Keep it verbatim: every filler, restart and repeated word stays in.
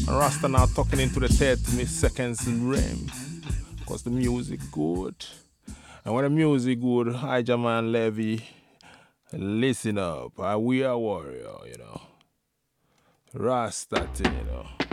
And Rasta now talking into the thirty seconds in R E M. Because the music good. And when the music good, hi Jaman Levy, listen up. Uh, we are warrior, you know. Rasta, thing, you know.